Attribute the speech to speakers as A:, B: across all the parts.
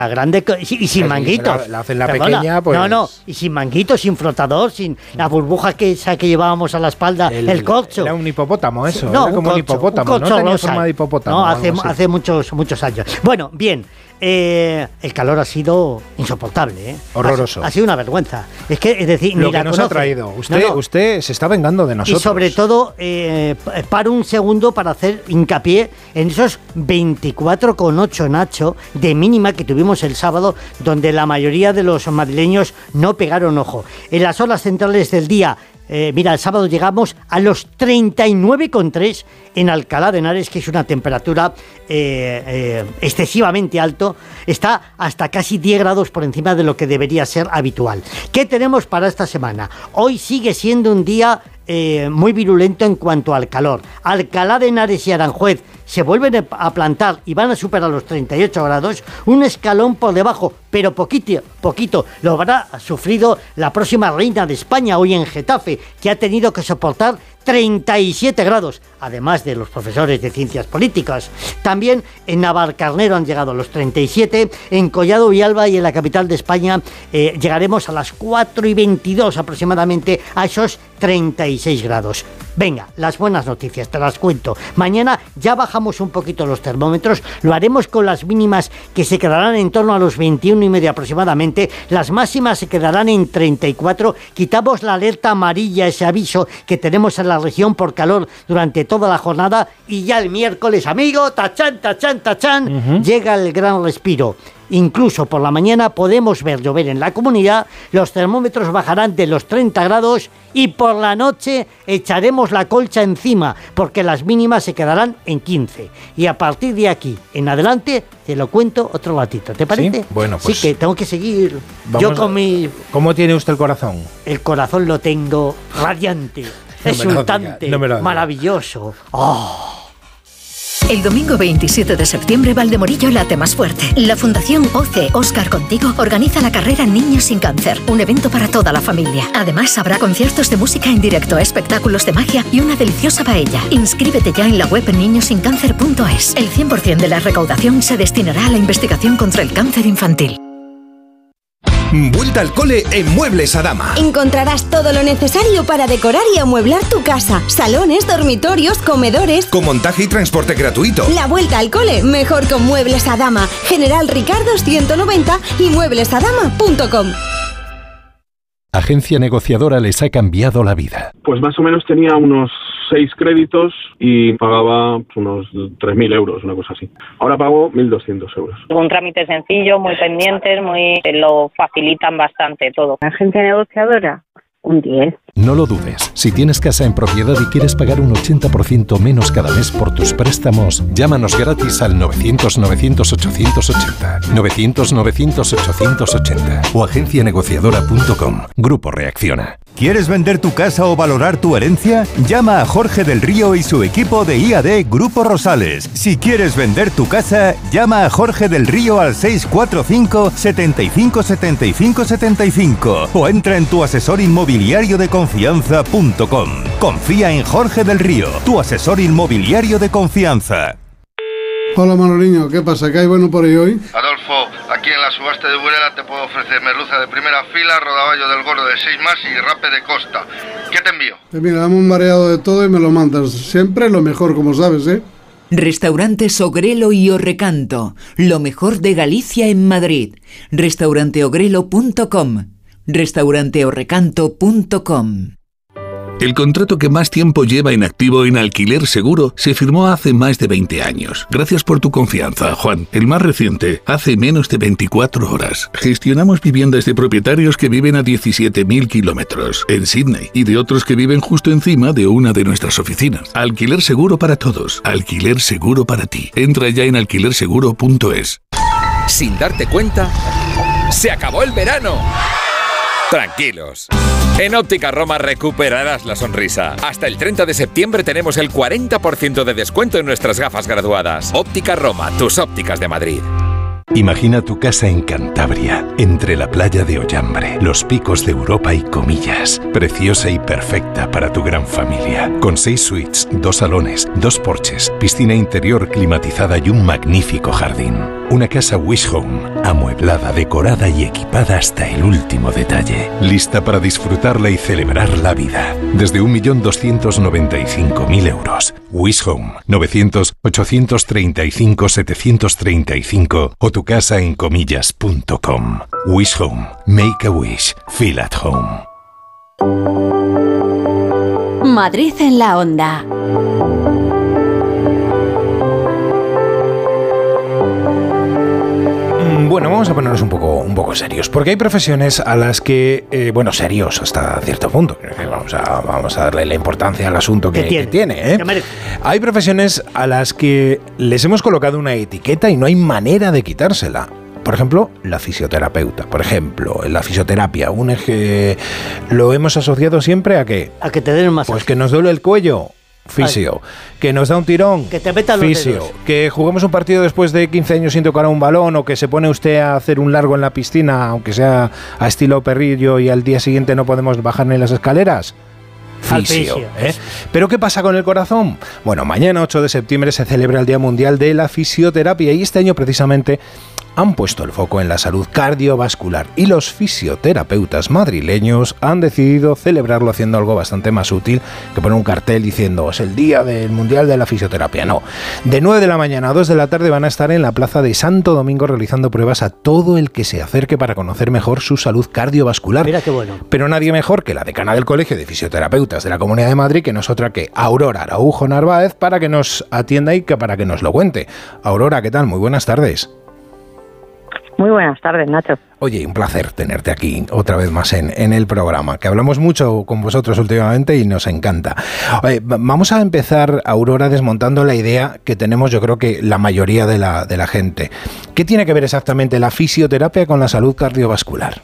A: grande y sin manguitos.
B: La hacen la pequeña, pues...
A: No, y sin manguitos, sin flotador, sin la burbuja que llevábamos a la espalda, el corcho.
B: Era un hipopótamo eso,
A: no,
B: era como un hipopótamo, no tenía forma de hipopótamo.
A: No, hace muchos años. Bueno, bien, el calor ha sido insoportable, ¿eh?
B: Horroroso.
A: Ha sido una vergüenza. Es decir,
B: lo
A: ni
B: que
A: la
B: nos
A: conoce.
B: ha traído. Usted se está vengando de nosotros.
A: Y sobre todo, paro un segundo para hacer hincapié en esos 24,8, Nacho, de mínima que tuvimos el sábado, donde la mayoría de los madrileños no pegaron ojo. En las horas centrales del día, el sábado llegamos a los 39,3 en Alcalá de Henares, que es una temperatura excesivamente alto. Está hasta casi 10 grados por encima de lo que debería ser habitual. ¿Qué tenemos para esta semana? Hoy sigue siendo un día muy virulento en cuanto al calor. Alcalá de Henares y Aranjuez se vuelven a plantar y van a superar los 38 grados, un escalón por debajo, pero poquito lo habrá sufrido la próxima reina de España hoy en Getafe, que ha tenido que soportar 37 grados, además de los profesores de ciencias políticas. También en Navalcarnero han llegado los 37, en Collado Villalba y en la capital de España llegaremos a las 4:22 aproximadamente a esos 36 grados. Venga, las buenas noticias, te las cuento. Mañana ya bajamos un poquito los termómetros, lo haremos con las mínimas que se quedarán en torno a los 21,5 aproximadamente, las máximas se quedarán en 34, quitamos la alerta amarilla, ese aviso que tenemos en la región por calor durante toda la jornada, y ya el miércoles, amigo, tachán, llega el gran respiro. Incluso por la mañana podemos ver llover en la comunidad, los termómetros bajarán de los 30 grados y por la noche echaremos la colcha encima, porque las mínimas se quedarán en 15. Y a partir de aquí en adelante te lo cuento otro ratito, ¿te parece?
B: ¿Sí? Bueno, pues...
A: Sí, que tengo que seguir. Yo con mi...
B: ¿Cómo tiene usted el corazón?
A: El corazón lo tengo radiante, exultante, maravilloso. ¡Oh!
C: El domingo 27 de septiembre, Valdemorillo late más fuerte. La Fundación OC Óscar Contigo organiza la carrera Niños sin Cáncer, un evento para toda la familia. Además, habrá conciertos de música en directo, espectáculos de magia y una deliciosa paella. Inscríbete ya en la web niñosincáncer.es. El 100% de la recaudación se destinará a la investigación contra el cáncer infantil.
D: Vuelta al cole en Muebles Adama.
E: Encontrarás todo lo necesario para decorar y amueblar tu casa. Salones, dormitorios, comedores.
D: Con montaje y transporte gratuito.
E: La vuelta al cole, mejor con Muebles Adama. General Ricardos 190 y mueblesadama.com.
F: Agencia Negociadora les ha cambiado la vida.
G: Pues más o menos tenía unos 6 créditos y pagaba unos 3.000 euros, una cosa así. Ahora pago 1.200 euros.
H: Un trámite sencillo, muy pendientes, lo facilitan bastante todo.
I: Agencia Negociadora, un 10.
F: No lo dudes. Si tienes casa en propiedad y quieres pagar un 80% menos cada mes por tus préstamos, llámanos gratis al 900-900-880. 900-900-880 o agencianegociadora.com. Grupo Reacciona.
J: ¿Quieres vender tu casa o valorar tu herencia? Llama a Jorge del Río y su equipo de IAD Grupo Rosales. Si quieres vender tu casa, llama a Jorge del Río al 645 75 75 75 o entra en tu asesor inmobiliario de confianza.com. Confía en Jorge del Río, tu asesor inmobiliario de confianza.
K: Hola Manoliño, ¿qué pasa? ¿Qué hay bueno por ahí hoy?
L: Adolfo, aquí en la subasta de Burela te puedo ofrecer merluza de primera fila, rodaballo del gordo de 6 más y rape de costa. ¿Qué te envío?
K: Mira, dame un mareado de todo y me lo mandas. Siempre lo mejor, como sabes, ¿eh?
M: Restaurantes Ogrelo y Orrecanto, lo mejor de Galicia en Madrid. Restauranteogrelo.com, restauranteorrecanto.com.
N: El contrato que más tiempo lleva en activo en Alquiler Seguro se firmó hace más de 20 años. Gracias por tu confianza, Juan. El más reciente, hace menos de 24 horas. Gestionamos viviendas de propietarios que viven a 17.000 kilómetros en Sydney y de otros que viven justo encima de una de nuestras oficinas. Alquiler Seguro para todos. Alquiler Seguro para ti. Entra ya en alquilerseguro.es.
O: Sin darte cuenta, se acabó el verano. Tranquilos. En Óptica Roma recuperarás la sonrisa. Hasta el 30 de septiembre tenemos el 40% de descuento en nuestras gafas graduadas. Óptica Roma, tus ópticas de Madrid.
F: Imagina tu casa en Cantabria, entre la playa de Ollambre, los picos de Europa y Comillas. Preciosa y perfecta para tu gran familia. Con 6 suites, 2 salones, 2 porches, piscina interior climatizada y un magnífico jardín. Una casa Wish Home, amueblada, decorada y equipada hasta el último detalle. Lista para disfrutarla y celebrar la vida. Desde 1.295.000 euros. Wish Home, 900-835-735 o tucasaencomillas.com. Wish Home, make a wish, feel at home.
P: Madrid en la onda.
B: Bueno, vamos a ponernos un poco serios, porque hay profesiones a las que, serios hasta cierto punto, vamos a darle la importancia al asunto que tiene, ¿eh? Hay profesiones a las que les hemos colocado una etiqueta y no hay manera de quitársela. Por ejemplo, la fisioterapeuta. Por ejemplo, la fisioterapia, un eje lo hemos asociado siempre a ¿qué?
A: A que te den un masaje.
B: Pues que nos duele el cuello. Fisio, que nos da un tirón,
A: que te metan los
B: fisio,
A: dedos.
B: Que juguemos un partido después de 15 años sin tocar un balón, o que se pone usted a hacer un largo en la piscina, aunque sea a estilo perrillo, y al día siguiente no podemos bajar ni las escaleras. Fisio, ¿eh? ¿Pero qué pasa con el corazón? Bueno, mañana 8 de septiembre se celebra el Día Mundial de la Fisioterapia y este año precisamente han puesto el foco en la salud cardiovascular y los fisioterapeutas madrileños han decidido celebrarlo haciendo algo bastante más útil que poner un cartel diciendo es el Día del Mundial de la Fisioterapia. No, de 9 de la mañana a 2 de la tarde van a estar en la Plaza de Santo Domingo realizando pruebas a todo el que se acerque para conocer mejor su salud cardiovascular.
A: Mira qué bueno.
B: Pero nadie mejor que la decana del Colegio de Fisioterapeutas de la Comunidad de Madrid, que no es otra que Aurora Araujo Narváez, para que nos atienda y para que nos lo cuente. Aurora, ¿qué tal? Muy buenas tardes.
I: Muy buenas tardes, Nacho.
B: Oye, un placer tenerte aquí otra vez más en el programa, que hablamos mucho con vosotros últimamente y nos encanta. Vamos a empezar, Aurora, desmontando la idea que tenemos, yo creo que la mayoría de la gente. ¿Qué tiene que ver exactamente la fisioterapia con la salud cardiovascular?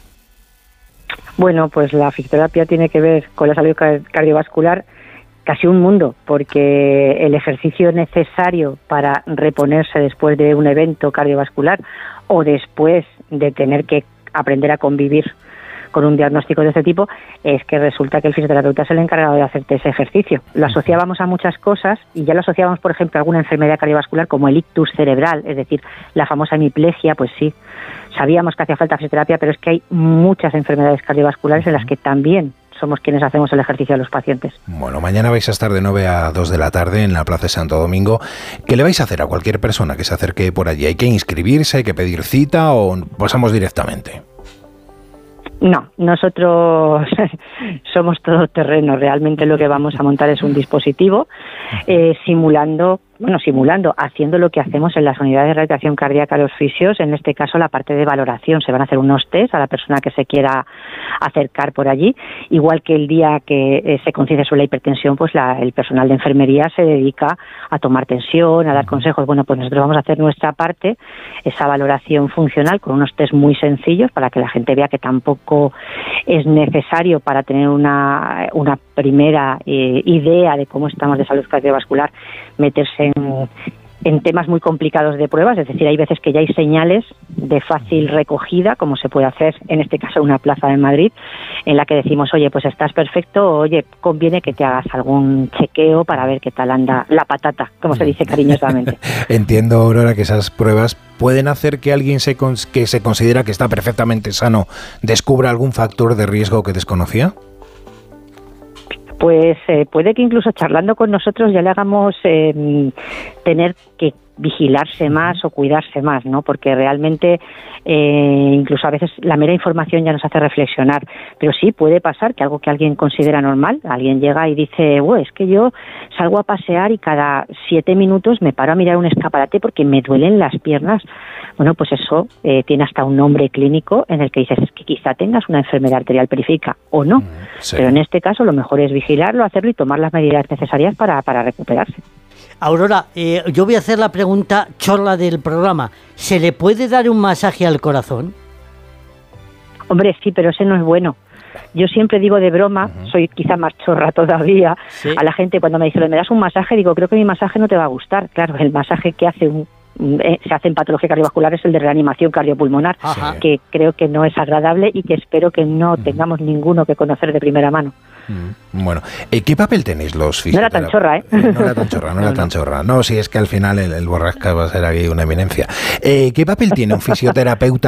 I: Bueno, pues la fisioterapia tiene que ver con la salud cardiovascular casi un mundo, porque el ejercicio necesario para reponerse después de un evento cardiovascular o después de tener que aprender a convivir con un diagnóstico de este tipo, es que resulta que el fisioterapeuta es el encargado de hacerte ese ejercicio. Lo asociábamos a muchas cosas y ya lo asociábamos, por ejemplo, a alguna enfermedad cardiovascular como el ictus cerebral, es decir, la famosa hemiplegia, pues sí, sabíamos que hacía falta fisioterapia, pero es que hay muchas enfermedades cardiovasculares en las que también somos quienes hacemos el ejercicio a los pacientes.
B: Bueno, mañana vais a estar de 9 a 2 de la tarde en la Plaza de Santo Domingo. ¿Qué le vais a hacer a cualquier persona que se acerque por allí? ¿Hay que inscribirse, hay que pedir cita o pasamos directamente?
I: No, nosotros somos todoterreno. Realmente lo que vamos a montar es un dispositivo simulando, haciendo lo que hacemos en las unidades de rehabilitación cardíaca los fisios, en este caso la parte de valoración. Se van a hacer unos test a la persona que se quiera acercar por allí, igual que el día que se concibe sobre la hipertensión, pues el personal de enfermería se dedica a tomar tensión, a dar consejos. Bueno, pues nosotros vamos a hacer nuestra parte, esa valoración funcional con unos test muy sencillos para que la gente vea que tampoco es necesario para tener una primera idea de cómo estamos de salud cardiovascular meterse en temas muy complicados de pruebas, es decir, hay veces que ya hay señales de fácil recogida, como se puede hacer en este caso en una plaza de Madrid, en la que decimos, oye, pues estás perfecto, oye, conviene que te hagas algún chequeo para ver qué tal anda la patata, como se dice cariñosamente.
B: Entiendo, Aurora, que esas pruebas pueden hacer que alguien que se considera que está perfectamente sano descubra algún factor de riesgo que desconocía.
I: Pues puede que incluso charlando con nosotros ya le hagamos tener que vigilarse más o cuidarse más, ¿no? Porque realmente incluso a veces la mera información ya nos hace reflexionar, pero sí puede pasar que algo que alguien considera normal, alguien llega y dice, es que yo salgo a pasear y cada 7 minutos me paro a mirar un escaparate porque me duelen las piernas. Bueno, pues eso tiene hasta un nombre clínico en el que dices, es que quizá tengas una enfermedad arterial periférica o no, sí. Pero en este caso lo mejor es vigilarlo, hacerlo y tomar las medidas necesarias para recuperarse.
A: Aurora, yo voy a hacer la pregunta chorla del programa. ¿Se le puede dar un masaje al corazón?
I: Hombre, sí, pero ese no es bueno. Yo siempre digo de broma, soy quizá más chorra todavía, ¿sí? A la gente cuando me dice, ¿me das un masaje? Digo, creo que mi masaje no te va a gustar. Claro, el masaje que se hace en patología cardiovascular es el de reanimación cardiopulmonar, que creo que no es agradable y que espero que no tengamos ninguno que conocer de primera mano.
B: Bueno, ¿qué papel tenéis los
I: No era tan chorra, ¿eh?
B: No era tan chorra. No, si es que al final el Borrasca va a ser aquí una eminencia. ¿Qué papel tiene un fisioterapeuta